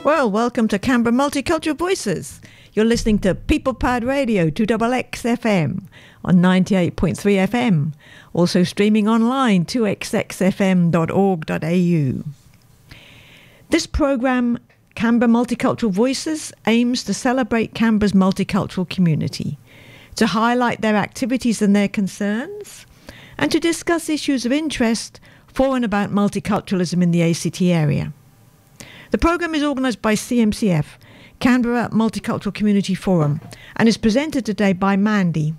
Well, welcome to Canberra Multicultural Voices. You're listening to People Powered Radio 2XX FM on 98.3 FM. Also streaming online 2xxfm.org.au. This program, Canberra Multicultural Voices, aims to celebrate Canberra's multicultural community, to highlight their activities and their concerns, and to discuss issues of interest for and about multiculturalism in the ACT area. The programme is organised by CMCF, Canberra Multicultural Community Forum, and is presented today by Mandy.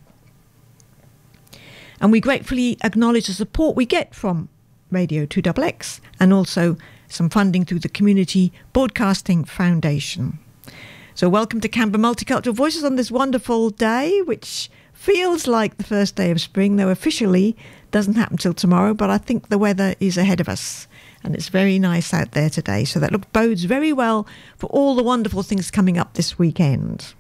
And we gratefully acknowledge the support we get from Radio 2XX and also some funding through the Community Broadcasting Foundation. So welcome to Canberra Multicultural Voices on this wonderful day, which feels like the first day of spring, though officially doesn't happen till tomorrow, but I think the weather is ahead of us. And it's very nice out there today. So that bodes very well for all the wonderful things coming up this weekend.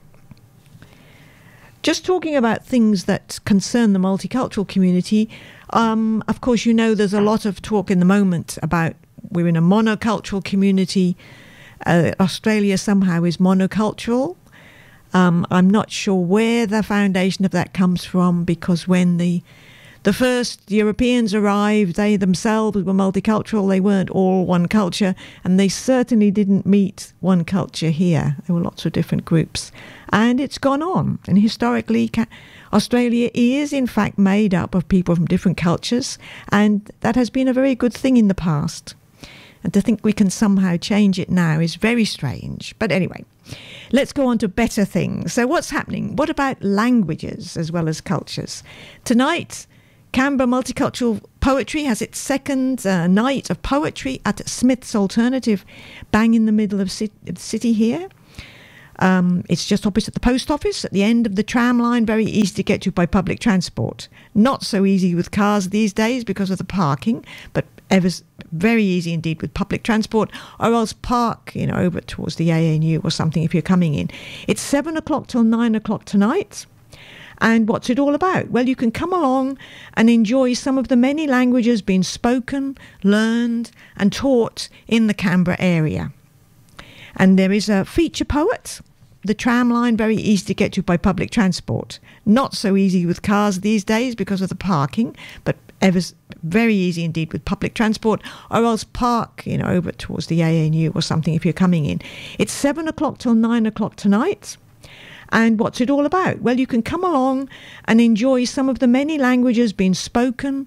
Just talking about things that concern the multicultural community, of course, you know there's a lot of talk in the moment about we're in a monocultural community. Australia somehow is monocultural. I'm not sure where the foundation of that comes from, because when the first Europeans arrived, they themselves were multicultural. They weren't all one culture, and they certainly didn't meet one culture here. There were lots of different groups. And it's gone on. And historically, Australia is, in fact, made up of people from different cultures, and that has been a very good thing in the past. And to think we can somehow change it now is very strange. But anyway, let's go on to better things. So what's happening? What about languages as well as cultures? Tonight, Canberra Multicultural Poetry has its second night of poetry at Smith's Alternative, bang in the middle of the city here. It's just opposite the post office, at the end of the tram line, very easy to get to by public transport. Not so easy with cars these days because of the parking, but very easy indeed with public transport, or else park, over towards the ANU or something if you're coming in. It's 7 o'clock till 9 o'clock tonight. And what's it all about? Well, you can come along and enjoy some of the many languages being spoken, learned and taught in the Canberra area. And there is a feature poet. The tram line, very easy to get to by public transport. Not so easy with cars these days because of the parking, but very easy indeed with public transport, or else park, over towards the ANU or something if you're coming in. It's 7 o'clock till 9 o'clock tonight. And what's it all about? Well, you can come along and enjoy some of the many languages being spoken,